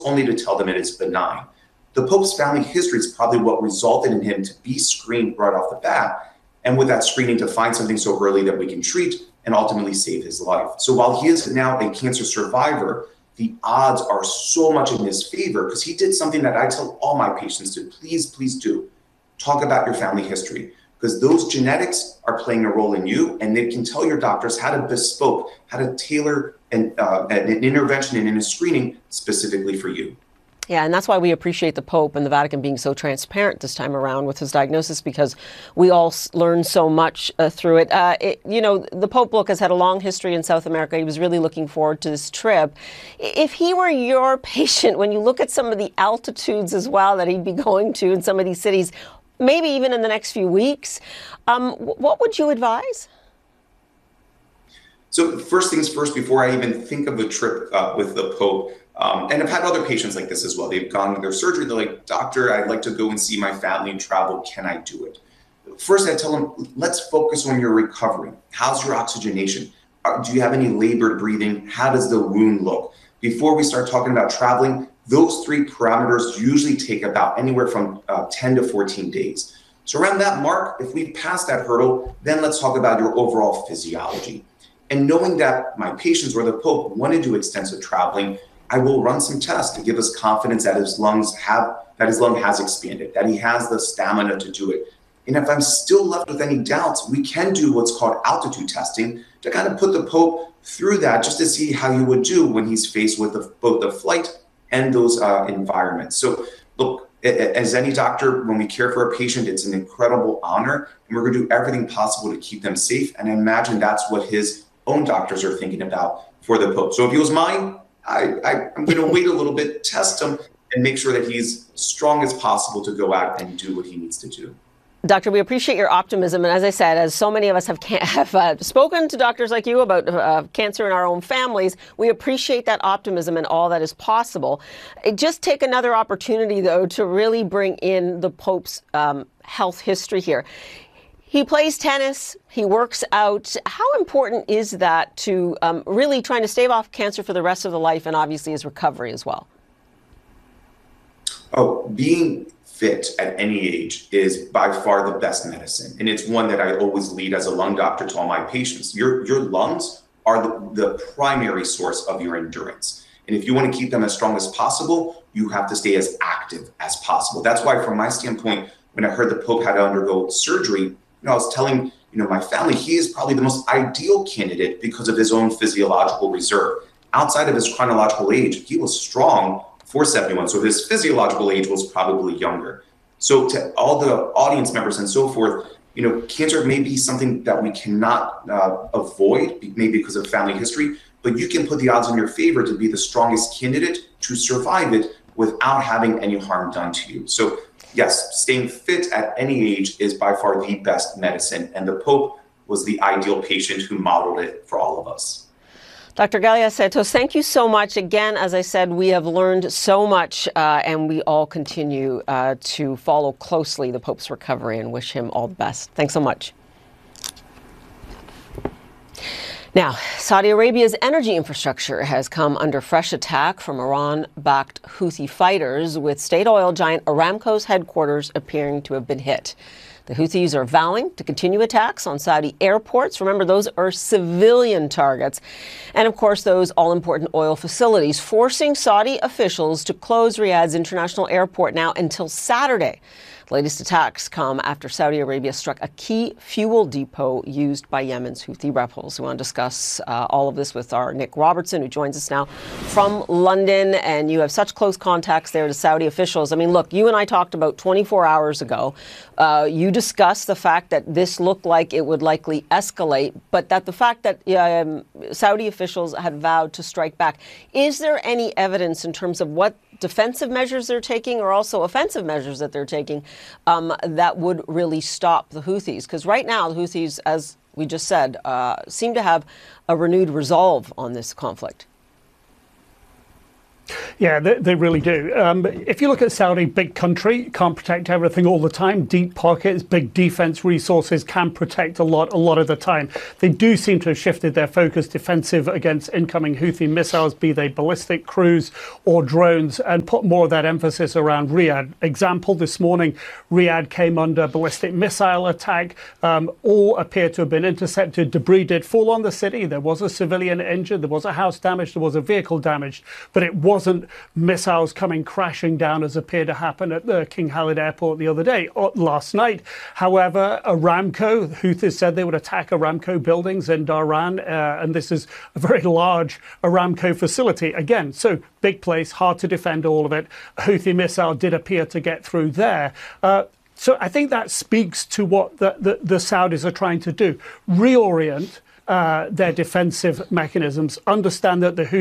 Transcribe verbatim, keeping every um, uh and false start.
only to tell them it is benign. The Pope's family history is probably what resulted in him to be screened right off the bat, and with that screening to find something so early that we can treat and ultimately save his life. So while he is now a cancer survivor, the odds are so much in his favor because he did something that I tell all my patients to please, please do. Talk about your family history, because those genetics are playing a role in you, and they can tell your doctors how to bespoke, how to tailor an, uh, an intervention and a screening specifically for you. Yeah, and that's why we appreciate the Pope and the Vatican being so transparent this time around with his diagnosis, because we all learn so much uh, through it. Uh, it. You know, the Pope, look, has had a long history in South America. He was really looking forward to this trip. If he were your patient, when you look at some of the altitudes as well that he'd be going to in some of these cities, maybe even in the next few weeks, um, what would you advise? So first things first, before I even think of a trip uh, with the Pope, Um, and I've had other patients like this as well. They've gone to their surgery. They're like, doctor, I'd like to go and see my family and travel. Can I do it? First, I tell them, let's focus on your recovery. How's your oxygenation? Do you have any labored breathing? How does the wound look? Before we start talking about traveling, those three parameters usually take about anywhere from uh, ten to fourteen days. So around that mark, if we pass that hurdle, then let's talk about your overall physiology. And knowing that my patients or the Pope want to do extensive traveling, I will run some tests to give us confidence that his lungs have, that his lung has expanded, that he has the stamina to do it. And if I'm still left with any doubts, we can do what's called altitude testing to kind of put the Pope through that just to see how he would do when he's faced with the, both the flight and those uh, environments. So look, as any doctor, when we care for a patient, it's an incredible honor, and we're going to do everything possible to keep them safe. And I imagine that's what his own doctors are thinking about for the Pope. So if he was mine, I, I, I'm going to wait a little bit, test him, and make sure that he's strong as possible to go out and do what he needs to do. Doctor, we appreciate your optimism. And as I said, as so many of us have, have uh, spoken to doctors like you about uh, cancer in our own families, we appreciate that optimism and all that is possible. Just take another opportunity, though, to really bring in the Pope's um, health history here. He plays tennis, he works out. How important is that to um, really trying to stave off cancer for the rest of the life, and obviously his recovery as well? Oh, being fit at any age is by far the best medicine. And it's one that I always lead as a lung doctor to all my patients. Your, your lungs are the, the primary source of your endurance. And if you want to keep them as strong as possible, you have to stay as active as possible. That's why, from my standpoint, when I heard the Pope had to undergo surgery, you know, I was telling, you know, my family, he is probably the most ideal candidate because of his own physiological reserve. Outside of his chronological age, he was strong for seventy-one. So his physiological age was probably younger. So to all the audience members and so forth, you know, cancer may be something that we cannot uh, avoid, maybe because of family history, but you can put the odds in your favor to be the strongest candidate to survive it without having any harm done to you. So yes, staying fit at any age is by far the best medicine, and the Pope was the ideal patient who modeled it for all of us. Doctor Galeas-Setos, thank you so much. Again, as I said, we have learned so much, uh, and we all continue uh, to follow closely the Pope's recovery and wish him all the best. Thanks so much. Now, Saudi Arabia's energy infrastructure has come under fresh attack from Iran-backed Houthi fighters, with state oil giant Aramco's headquarters appearing to have been hit. The Houthis are vowing to continue attacks on Saudi airports. Remember, those are civilian targets. And of course, those all-important oil facilities, forcing Saudi officials to close Riyadh's international airport now until Saturday. The latest attacks come after Saudi Arabia struck a key fuel depot used by Yemen's Houthi rebels. We want to discuss uh, all of this with our Nick Robertson, who joins us now from London. And you have such close contacts there to Saudi officials. I mean, look, you and I talked about twenty-four hours ago. Uh, you discussed the fact that this looked like it would likely escalate, but that the fact that um, Saudi officials had vowed to strike back. Is there any evidence in terms of what defensive measures they're taking, or also offensive measures that they're taking, um, that would really stop the Houthis? Because right now, the Houthis, as we just said, uh, seem to have a renewed resolve on this conflict. Yeah, they, they really do. Um, if you look at Saudi, big country, can't protect everything all the time. Deep pockets, big defense resources, can protect a lot, a lot of the time. They do seem to have shifted their focus defensive against incoming Houthi missiles, be they ballistic cruise or drones, and put more of that emphasis around Riyadh. Example, this morning, Riyadh came under ballistic missile attack. Um, all appear to have been intercepted. Debris did fall on the city. There was a civilian injured. There was a house damaged. There was a vehicle damaged. But it wasn't missiles coming crashing down as appeared to happen at the King Khalid airport the other day, or last night. However, Aramco, Houthis said they would attack Aramco buildings in Dhahran, uh, and this is a very large Aramco facility. Again, so big place, hard to defend all of it. A Houthi missile did appear to get through there. Uh, so I think that speaks to what the, the, the Saudis are trying to do. Reorient uh, their defensive mechanisms, understand that the